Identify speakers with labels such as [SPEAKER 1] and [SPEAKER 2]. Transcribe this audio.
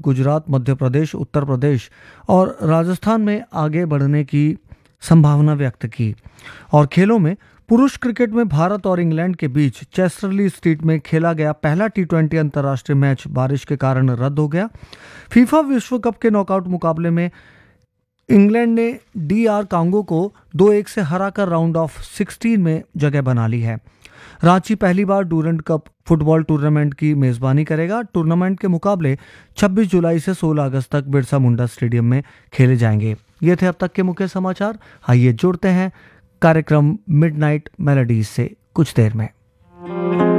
[SPEAKER 1] गुजरात, मध्य प्रदेश, उत्तर प्रदेश और राजस्थान में आगे बढ़ने की संभावना व्यक्त की। और खेलों में पुरुष क्रिकेट में भारत और इंग्लैंड के बीच चेस्टरली स्ट्रीट में खेला गया पहला टी20 अंतर्राष्ट्रीय मैच बारिश के कारण रद्द हो गया। फीफा विश्व कप के नॉकआउट मुकाबले में इंग्लैंड ने DR कांगो को 2-1 से हराकर राउंड ऑफ 16 में जगह बना ली है। रांची पहली बार डूरंड कप फुटबॉल टूर्नामेंट की मेजबानी करेगा। टूर्नामेंट के मुकाबले 26 जुलाई से 16 अगस्त तक बिरसा मुंडा स्टेडियम में खेले जाएंगे। ये थे अब तक के मुख्य समाचार। आइए जुड़ते हैं कार्यक्रम मिडनाइट मेलोडीज से कुछ देर में।